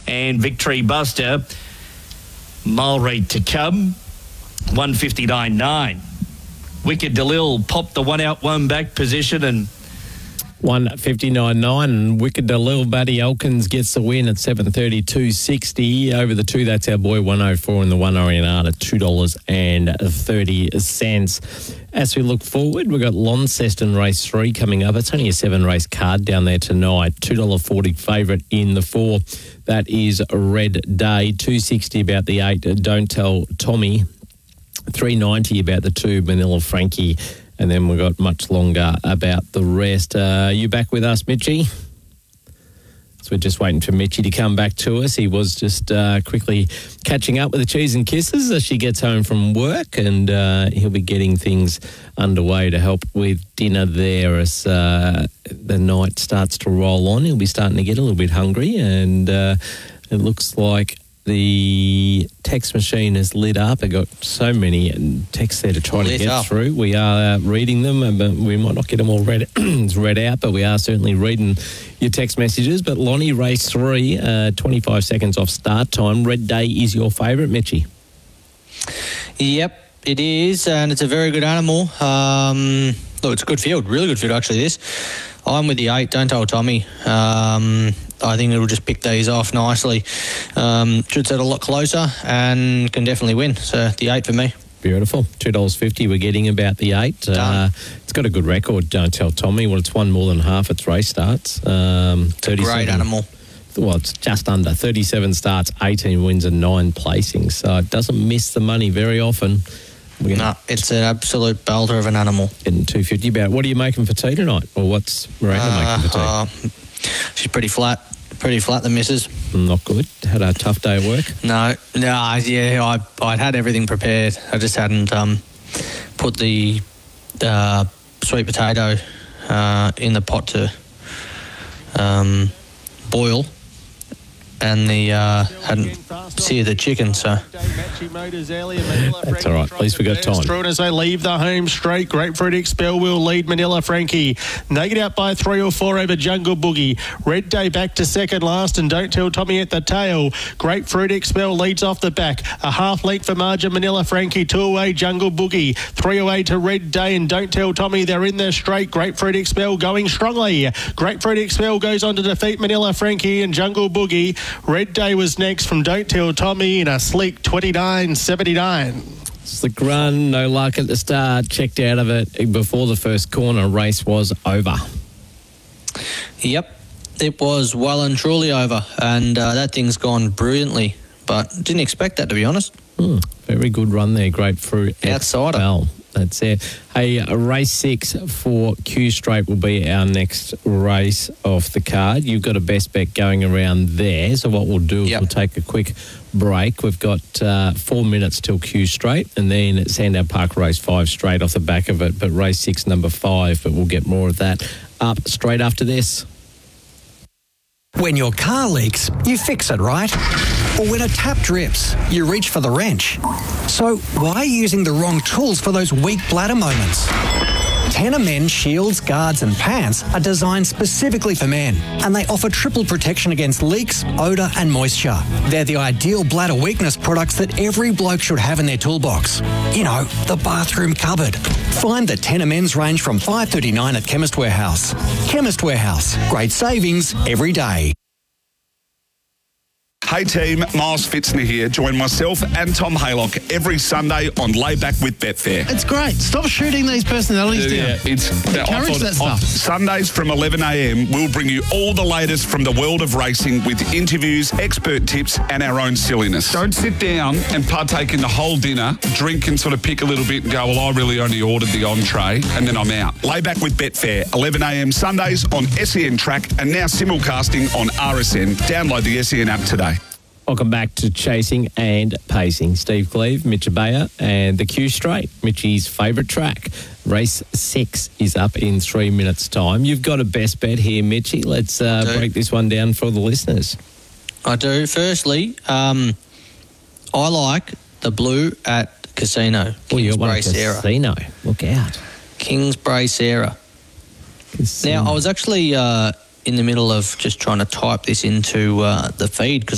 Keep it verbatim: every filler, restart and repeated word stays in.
and Victory Buster. Mile rate to come, one fifty-nine nine. Wicked Delil popped the one out, one back position and one fifty-nine nine, and Wicked Delil Buddy Elkins gets the win at seven thirty-two sixty. Over the two, that's our boy one oh four, and the one Oriental at two dollars thirty. As we look forward, we've got Launceston Race three coming up. It's only a seven-race card down there tonight. two dollars forty favourite in the four. That is Red Day. two sixty about the eight, Don't Tell Tommy. three ninety about the two, Manila Frankie. And then we've got much longer about the rest. Uh, are you back with us, Mitchie? So we're just waiting for Mitchie to come back to us. He was just uh, quickly catching up with the cheese and kisses as she gets home from work, and uh, he'll be getting things underway to help with dinner there as uh, the night starts to roll on. He'll be starting to get a little bit hungry, and uh, it looks like the text machine has lit up. I got so many texts there to try lit to get up. through. We are uh, reading them, but we might not get them all read, read out, but we are certainly reading your text messages. But Lonnie, race three, uh, twenty-five seconds off start time. Red Day is your favourite, Mitchie? Yep, it is, and it's a very good animal. Um, look, it's a good field, really good field, actually, this. I'm with the eight, Don't Tell Tommy. Um, I think it'll just pick these off nicely. Um, should set a lot closer and can definitely win. So the eight for me. Beautiful. two dollars fifty we're getting about the eight. Uh, it's got a good record, Don't Tell Tommy. Well, it's won more than half its race starts. Um, it's a great animal. Well, it's just under thirty-seven starts, eighteen wins and nine placings. So it doesn't miss the money very often. No, it's an absolute belter of an animal. Getting two fifty about. What are you making for tea tonight? Or what's Miranda uh, making for tea? Uh, she's pretty flat. Pretty flat, the missus. Not good. Had a tough day at work? No, no, yeah, I, I'd had everything prepared. I just hadn't um, put the uh, sweet potato uh, in the pot to um, boil, and the uh, hadn't seared the chicken, so that's all right. At least we got time. Through as they leave the home straight, Grapefruit Expel will lead Manila Frankie. Naked out by three or four over Jungle Boogie. Red Day back to second last, and Don't Tell Tommy at the tail. Grapefruit Expel leads off the back. A half length for margin Manila Frankie. Two away Jungle Boogie. Three away to Red Day and Don't Tell Tommy. They're in there straight. Grapefruit Expel going strongly. Grapefruit Expel goes on to defeat Manila Frankie and Jungle Boogie. Red Day was next from Don't Tell Tommy in a sleek twenty-nine seventy-nine. It's the run, no luck at the start. Checked out of it before the first corner. Race was over. Yep, it was well and truly over, and uh, that thing's gone brilliantly, but didn't expect that, to be honest. Mm, very good run there, Grapefruit. Outsider. Well, that's it. Hey, race six for Q Straight will be our next race off the card. You've got a best bet going around there. So what we'll do is yep. we'll take a quick break. We've got uh, four minutes till Q Straight, and then at Sandown Park race five straight off the back of it. But race six, number five, but we'll get more of that up straight after this. When your car leaks, you fix it, right? Or when a tap drips, you reach for the wrench. So why are you using the wrong tools for those weak bladder moments? Tenor Men shields, guards and pants are designed specifically for men, and they offer triple protection against leaks, odour and moisture. They're the ideal bladder weakness products that every bloke should have in their toolbox. You know, the bathroom cupboard. Find the Tenor Men's range from five dollars thirty-nine at Chemist Warehouse. Chemist Warehouse. Great savings every day. Hey team, Miles Fitzner here. Join myself and Tom Haylock every Sunday on Layback with Betfair. It's great. Stop shooting these personalities yeah, down. It's Encourage that stuff. Sundays from eleven a.m, we'll bring you all the latest from the world of racing with interviews, expert tips and our own silliness. Don't sit down and partake in the whole dinner, drink and sort of pick a little bit and go, well, I really only ordered the entree and then I'm out. Layback with Betfair, eleven a.m. Sundays on S E N Track and now simulcasting on R S N. Download the S E N app today. Welcome back to Chasing and Pacing. Steve Cleve, Mitch Abaya, and the Q Straight, Mitchie's favourite track. Race six is up in three minutes' time. You've got a best bet here, Mitchie. Let's uh, break this one down for the listeners. I do. Firstly, um, I like the blue at Casino. Oh, you got one at Casino. Casino. Look out. Kingsbury Sarah. Now, I was actually uh, in the middle of just trying to type this into uh, the feed because